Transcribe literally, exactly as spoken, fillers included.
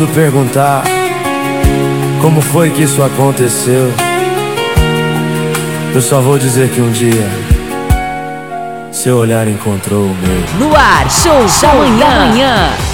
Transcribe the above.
Perguntar como foi que isso aconteceu, eu só vou dizer que um dia seu olhar encontrou o meu. No ar, show da manhã.